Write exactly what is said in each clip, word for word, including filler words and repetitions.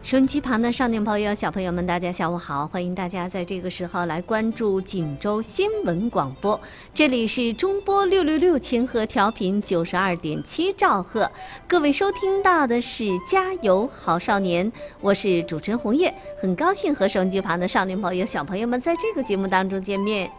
收音机旁的少年朋友、小朋友们，大家下午好！欢迎大家在这个时候来关注锦州新闻广播，这里是中波六六六千赫调频九十二点七兆赫，各位收听到的是《加油好少年》，我是主持人红叶，很高兴和收音机旁的少年朋友、小朋友们在这个节目当中见面。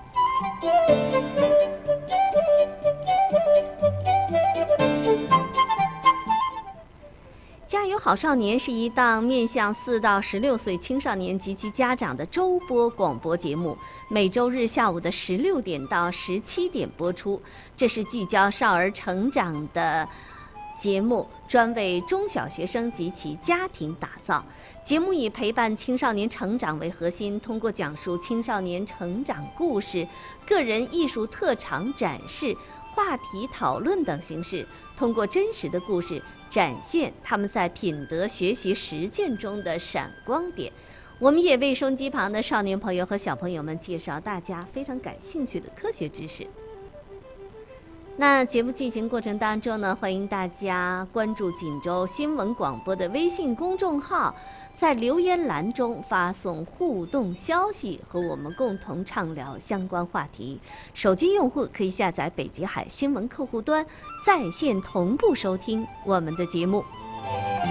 加油好少年是一档面向四到十六岁青少年及其家长的周播广播节目，每周日下午的十六点到十七点播出。这是聚焦少儿成长的节目，专为中小学生及其家庭打造。节目以陪伴青少年成长为核心，通过讲述青少年成长故事、个人艺术特长展示、话题讨论等形式，通过真实的故事展现他们在品德学习实践中的闪光点。我们也为收音机旁的少年朋友和小朋友们介绍大家非常感兴趣的科学知识。那节目进行过程当中呢，欢迎大家关注锦州新闻广播的微信公众号，在留言栏中发送互动消息，和我们共同畅聊相关话题。手机用户可以下载北极海新闻客户端，在线同步收听我们的节目。